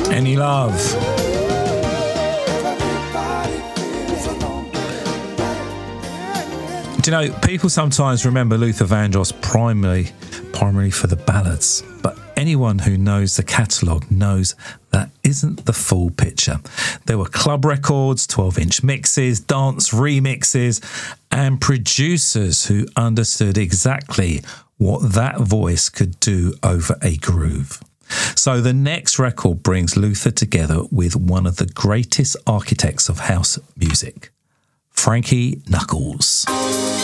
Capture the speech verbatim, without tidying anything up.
Any Love. Do you know, people sometimes remember Luther Vandross primarily, primarily for the ballads, but anyone who knows the catalogue knows that isn't the full picture. There were club records, twelve-inch mixes, dance remixes, and producers who understood exactly what that voice could do over a groove. So the next record brings Luther together with one of the greatest architects of house music, Frankie Knuckles.